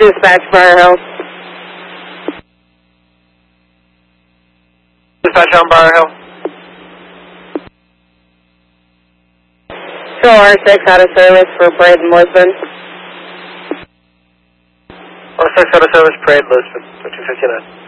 Dispatch Briar Hill. Dispatch on Briar Hill. Show R6 out of service for Parade in Lisbon. R6 out of service, Parade, Lisbon, 259.